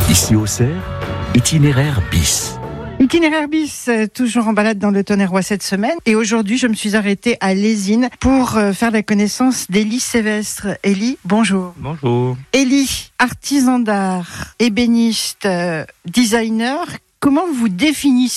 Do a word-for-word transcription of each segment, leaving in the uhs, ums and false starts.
Ici Auxerre, itinéraire bis. Itinéraire bis, toujours en balade dans le Tonnerrois cette semaine. Et aujourd'hui, je me suis arrêtée à Lésine pour faire la connaissance d'Élie Sévestre. Élie, bonjour. Bonjour. Élie, artisan d'art, ébéniste, euh, designer, comment vous définissez-vous ?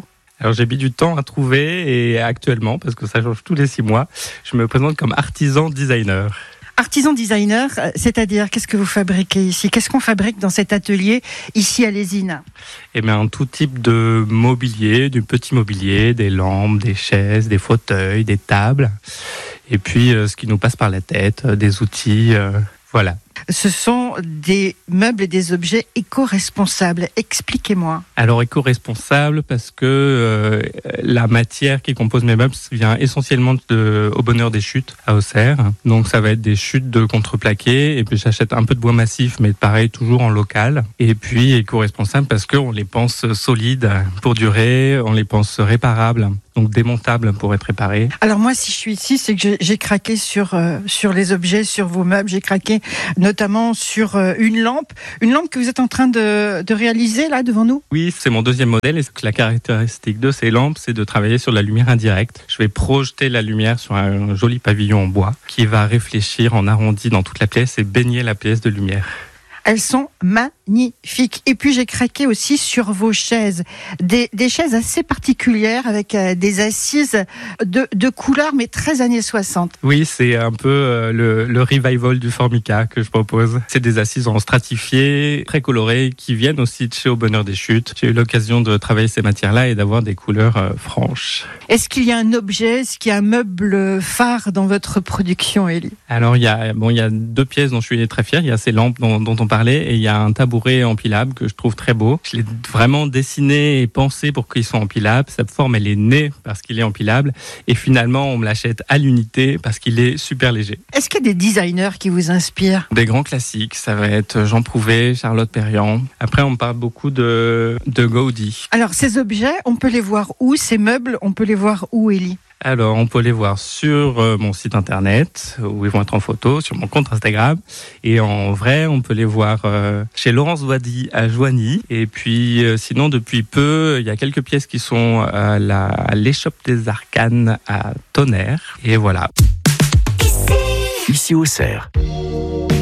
Alors j'ai mis du temps à trouver et actuellement, parce que ça change tous les six mois, je me présente comme artisan designer. Artisan designer, c'est-à-dire qu'est-ce que vous fabriquez ici ? Qu'est-ce qu'on fabrique dans cet atelier ici à Lésine ? Eh bien, tout type de mobilier, du petit mobilier, des lampes, des chaises, des fauteuils, des tables. Et puis, euh, ce qui nous passe par la tête, euh, des outils, euh, voilà. Ce sont des meubles et des objets éco-responsables. Expliquez-moi. Alors, éco-responsable parce que euh, la matière qui compose mes meubles vient essentiellement de Au Bonheur des Chutes à Auxerre. Donc, ça va être des chutes de contreplaqué. Et puis, j'achète un peu de bois massif, mais pareil, toujours en local. Et puis, éco-responsable parce qu'on les pense solides pour durer, on les pense réparables. Donc démontables pour être réparés. Alors moi, si je suis ici, c'est que j'ai, j'ai craqué sur euh, sur les objets, sur vos meubles. J'ai craqué notamment sur euh, une lampe, une lampe que vous êtes en train de, de réaliser là devant nous. Oui, c'est mon deuxième modèle et la caractéristique de ces lampes, c'est de travailler sur la lumière indirecte. Je vais projeter la lumière sur un joli pavillon en bois qui va réfléchir en arrondi dans toute la pièce et baigner la pièce de lumière. Elles sont magnifiques. Et puis j'ai craqué aussi sur vos chaises, des, des chaises assez particulières avec euh, des assises de, de couleur mais très années soixante. Oui, c'est un peu euh, le, le revival du Formica que je propose. C'est des assises en stratifié, très colorées, qui viennent aussi de chez Au Bonheur des Chutes. J'ai eu l'occasion de travailler ces matières-là et d'avoir des couleurs euh, franches. Est-ce qu'il y a un objet, est-ce qu'il y a un meuble phare dans votre production, Élie ? Alors il y a bon il y a deux pièces dont je suis très fier. Il y a ces lampes dont, dont on parlait et il y a un tabouret empilable que je trouve très beau. Je l'ai vraiment dessiné et pensé pour qu'il soit empilable. Sa forme elle est née parce qu'il est empilable et finalement on me l'achète à l'unité parce qu'il est super léger. Est-ce qu'il y a des designers qui vous inspirent ? Des grands classiques, ça va être Jean Prouvé, Charlotte Perriand. Après on parle beaucoup de de Gaudi. Alors ces objets, on peut les voir où ? Ces meubles, on peut les voir où, Élie ? Alors, on peut les voir sur euh, mon site internet, où ils vont être en photo, sur mon compte Instagram. Et en vrai, on peut les voir euh, chez Laurence Wady à Joigny. Et puis, euh, sinon, depuis peu, il y a quelques pièces qui sont à, la, à l'Échoppe des Arcanes à Tonnerre. Et voilà. Ici Auxerre.